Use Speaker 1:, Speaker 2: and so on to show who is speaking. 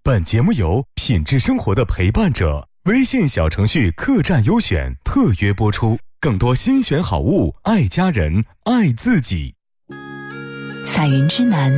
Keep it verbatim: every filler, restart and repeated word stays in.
Speaker 1: 本节目由品质生活的陪伴者微信小程序客栈优选特约播出。更多新选好物，爱家人，爱自己。
Speaker 2: 彩云之南